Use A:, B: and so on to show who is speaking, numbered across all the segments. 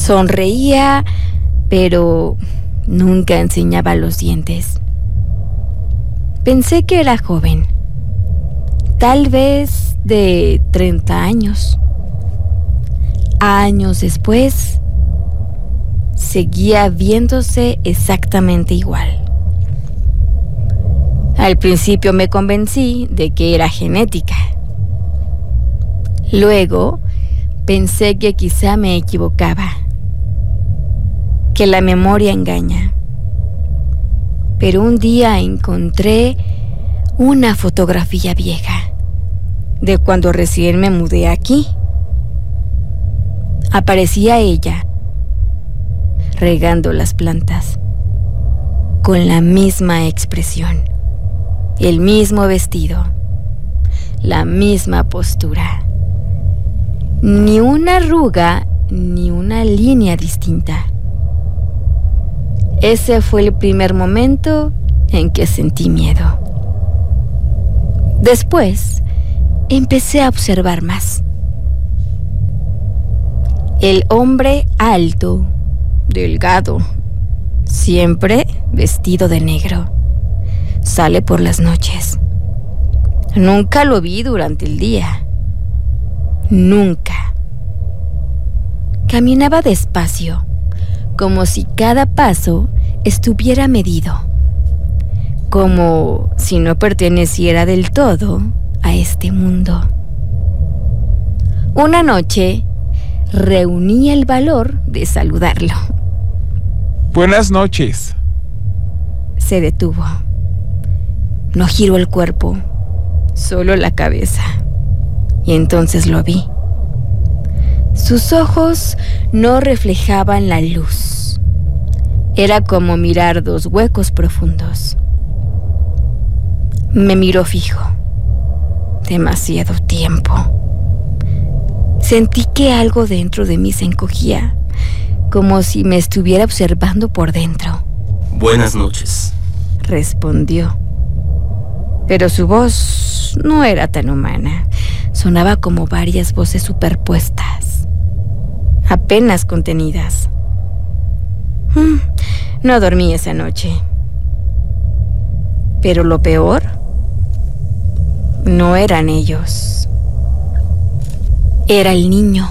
A: Sonreía, pero nunca enseñaba los dientes. Pensé que era joven, tal vez de 30 años. Años después, seguía viéndose exactamente igual. Al principio me convencí de que era genética. Luego pensé que quizá me equivocaba, que la memoria engaña. Pero un día encontré una fotografía vieja de cuando recién me mudé aquí. Aparecía ella regando las plantas, con la misma expresión, el mismo vestido, la misma postura. Ni una arruga, ni una línea distinta. Ese fue el primer momento en que sentí miedo. Después, empecé a observar más. El hombre alto, delgado, siempre vestido de negro, sale por las noches. Nunca lo vi durante el día. Nunca. Caminaba despacio, como si cada paso estuviera medido, como si no perteneciera del todo a este mundo. Una noche reuní el valor de saludarlo.
B: Buenas noches.
A: Se detuvo. No giró el cuerpo, solo la cabeza. Y entonces lo vi. Sus ojos no reflejaban la luz. Era como mirar dos huecos profundos. Me miró fijo. Demasiado tiempo. Sentí que algo dentro de mí se encogía, como si me estuviera observando por dentro.
C: Buenas noches,
A: respondió. Pero su voz no era tan humana. Sonaba como varias voces superpuestas, apenas contenidas. No dormí esa noche. Pero lo peor no eran ellos. Era el niño.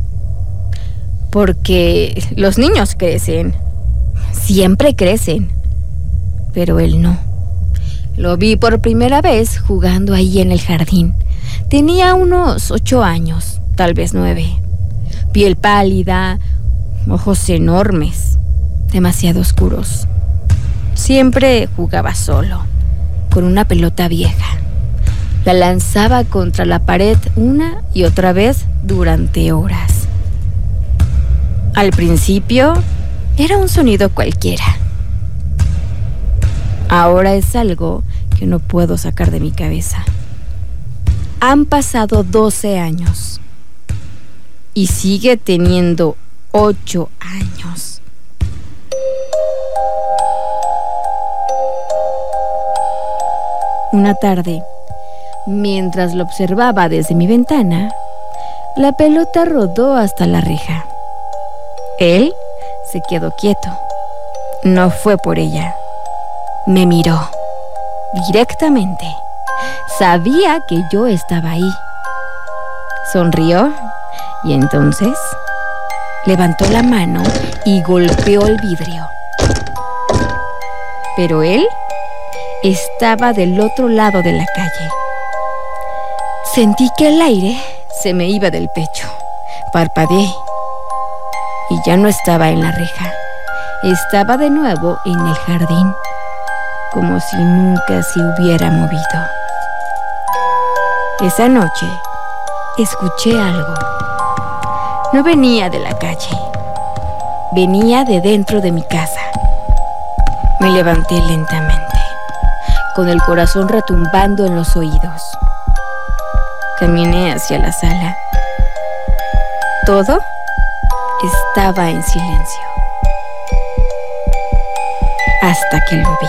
A: Porque los niños crecen. Siempre crecen. Pero él no. Lo vi por primera vez jugando ahí en el jardín. Tenía unos 8 años, tal vez 9. Piel pálida, ojos enormes, demasiado oscuros. Siempre jugaba solo, con una pelota vieja. La lanzaba contra la pared una y otra vez durante horas. Al principio era un sonido cualquiera. Ahora es algo que no puedo sacar de mi cabeza. Han pasado 12 años y sigue teniendo 8 años. Una tarde, mientras lo observaba desde mi ventana, la pelota rodó hasta la reja. Él se quedó quieto. No fue por ella. Me miró directamente. Sabía que yo estaba ahí. Sonrió y entonces levantó la mano y golpeó el vidrio. Pero él estaba del otro lado de la calle. Sentí que el aire se me iba del pecho. Parpadeé y ya no estaba en la reja. Estaba de nuevo en el jardín, como si nunca se hubiera movido. Esa noche escuché algo. No venía de la calle, venía de dentro de mi casa. Me levanté lentamente, con el corazón retumbando en los oídos. Caminé hacia la sala. Todo estaba en silencio. Hasta que lo vi.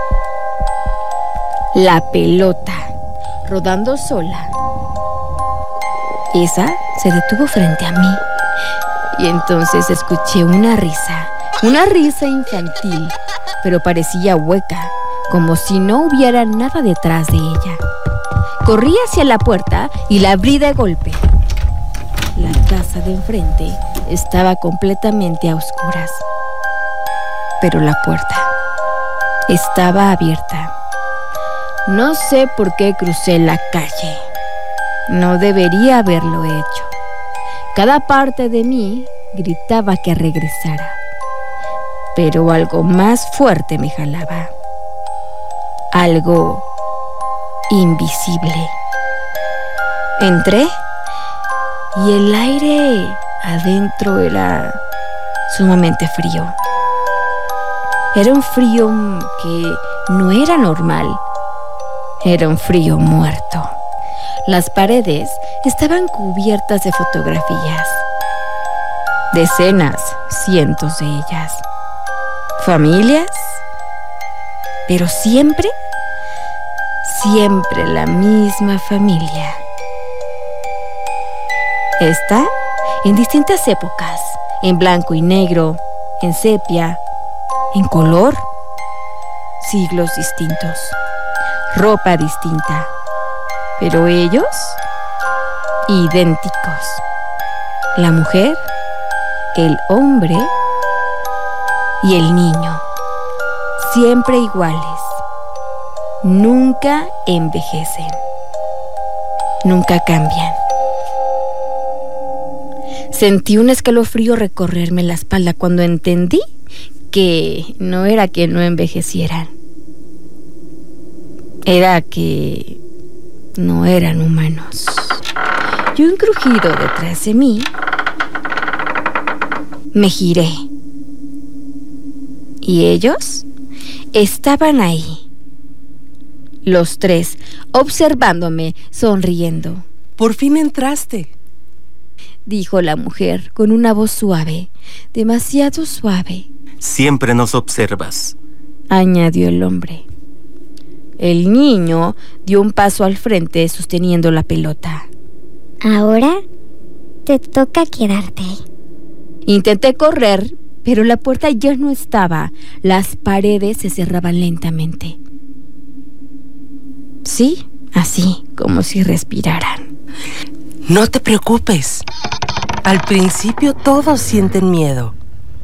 A: La pelota, rodando sola. Esa se detuvo frente a mí Y entonces escuché una risa infantil, pero parecía hueca, como si no hubiera nada detrás de ella. Corrí hacia la puerta y la abrí de golpe. La casa de enfrente estaba completamente a oscuras, pero la puerta estaba abierta. No sé por qué crucé la calle. No debería haberlo hecho. Cada parte de mí gritaba que regresara, pero algo más fuerte me jalaba. Algo invisible. Entré y el aire adentro era sumamente frío. Era un frío que no era normal. Era un frío muerto. Las paredes estaban cubiertas de fotografías. Decenas, cientos de ellas. Familias. Pero siempre la misma familia. Esta en distintas épocas, en blanco y negro, en sepia, en color, siglos distintos, ropa distinta, pero ellos idénticos. La mujer, el hombre y el niño, siempre iguales. Nunca envejecen, nunca cambian. Sentí un escalofrío recorrerme la espalda cuando entendí que no era que no envejecieran, era que no eran humanos. Y un crujido detrás de mí. Me giré y ellos estaban ahí. Los tres, observándome, sonriendo.
D: Por fin entraste,
A: dijo la mujer con una voz suave, demasiado suave.
C: Siempre nos observas,
A: añadió el hombre. El niño dio un paso al frente sosteniendo la pelota.
E: Ahora te toca quedarte.
A: Intenté correr, pero la puerta ya no estaba. Las paredes se cerraban lentamente. Sí, así, como si respiraran.
D: No te preocupes. Al principio todos sienten miedo.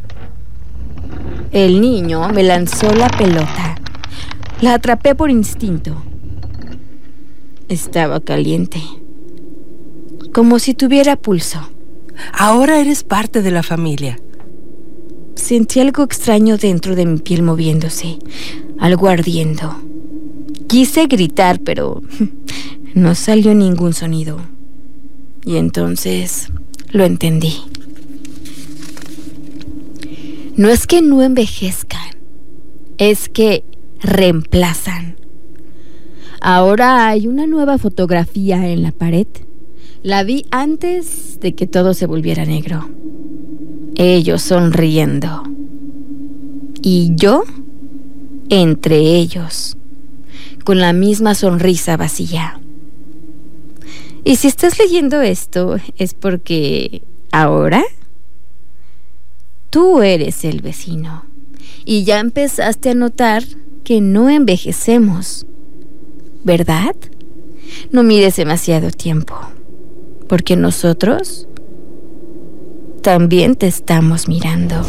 A: El niño me lanzó la pelota. La atrapé por instinto. Estaba caliente, como si tuviera pulso.
D: Ahora eres parte de la familia.
A: Sentí algo extraño dentro de mi piel moviéndose, algo ardiendo. Quise gritar, pero no salió ningún sonido. Y entonces lo entendí. No es que no envejezcan, es que reemplazan. Ahora hay una nueva fotografía en la pared. La vi antes de que todo se volviera negro. Ellos sonriendo. Y yo entre ellos, con la misma sonrisa vacía. Y si estás leyendo esto, es porque ahora tú eres el vecino. Y ya empezaste a notar que no envejecemos, ¿verdad? No mires demasiado tiempo, porque nosotros también te estamos mirando.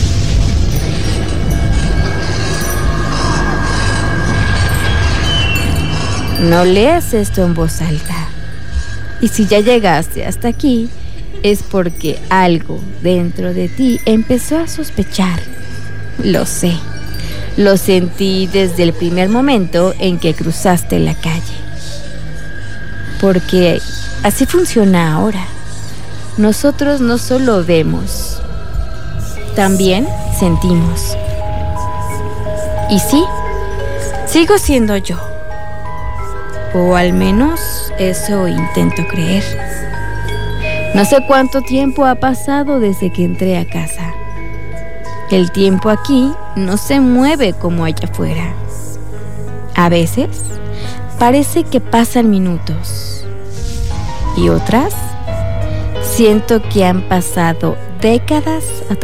A: No leas esto en voz alta. Y si ya llegaste hasta aquí, es porque algo dentro de ti empezó a sospechar. Lo sé. Lo sentí desde el primer momento en que cruzaste la calle. Porque así funciona ahora. Nosotros no solo vemos, también sentimos. Y sí, sigo siendo yo. O al menos eso intento creer. No sé cuánto tiempo ha pasado desde que entré a casa. El tiempo aquí no se mueve como allá afuera. A veces parece que pasan minutos y otras siento que han pasado décadas